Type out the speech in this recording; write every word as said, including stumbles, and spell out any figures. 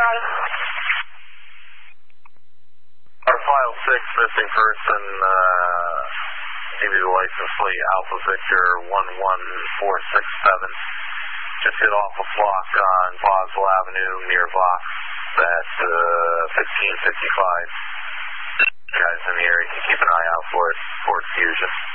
got it. Our file six, missing person, uh, give you the license plate, Alpha Victor one one four six seven. Just hit off a flock on Boswell Avenue near Vox at uh, fifteen fifty-five. Guys in the area can keep an eye out for it, Fort Fusion.